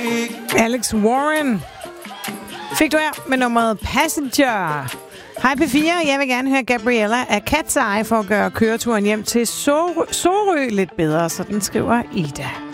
Alex Warren fik du her med nummeret Passenger. Hej P4, jeg vil gerne høre Gabriella af Cat's Eye for at gøre køreturen hjem til Sorø lidt bedre, så den skriver Ida.